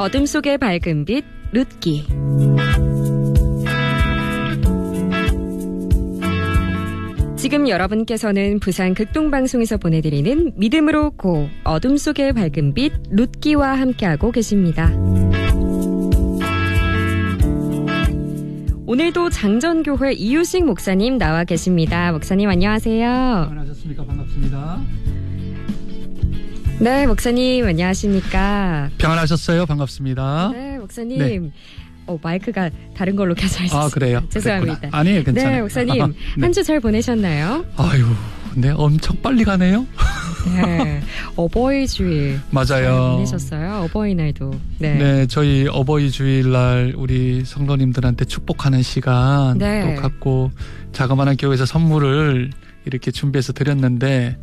어둠 속의 밝은 빛, 룻기. 지금 여러분께서는 부산 극동방송에서 보내드리는 믿음으로 고, 어둠 속의 밝은 빛, 룻기와 함께하고 계십니다. 오늘도 장전교회 이유식 목사님 나와 계십니다. 목사님 안녕하세요. 안녕하셨습니까? 반갑습니다. 네, 목사님 안녕하십니까? 평안하셨어요? 반갑습니다. 네, 목사님. 네. 마이크가 다른 걸로 켜져 있었어요. 아, 그래요? 죄송합니다. 아니에요, 괜찮아요. 네, 목사님. 네. 한 주 잘 보내셨나요? 아유, 네, 엄청 빨리 가네요. 네, 어버이 주일. 맞아요. 잘 보내셨어요? 어버이날도. 네. 네, 저희 어버이 주일날 우리 성도님들한테 축복하는 시간 네. 또 갖고 자그마한 교회에서 선물을 이렇게 준비해서 드렸는데,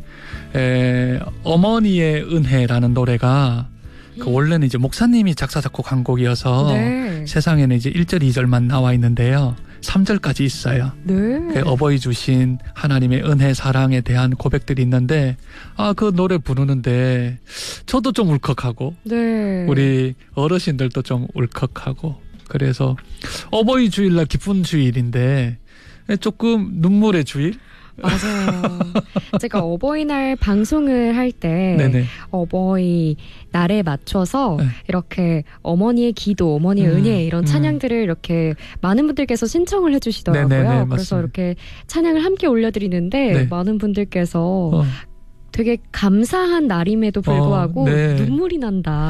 어머니의 은혜라는 노래가 원래는 이제 목사님이 작사 작곡한 곡이어서 네. 세상에는 이제 1절 2절만 나와 있는데요. 3절까지 있어요. 네. 어버이 주신 하나님의 은혜 사랑에 대한 고백들이 있는데 그 노래 부르는데 저도 좀 울컥하고 네. 우리 어르신들도 좀 울컥하고 그래서 어버이 주일날 기쁜 주일인데 조금 눈물의 주일? 맞아요. 제가 어버이날 방송을 할 때 어버이 날에 맞춰서 네. 이렇게 어머니의 기도, 어머니의 은혜 이런 찬양들을 이렇게 많은 분들께서 신청을 해주시더라고요. 네네네, 그래서 맞습니다. 이렇게 찬양을 함께 올려드리는데 네. 많은 분들께서 되게 감사한 날임에도 불구하고 네. 눈물이 난다.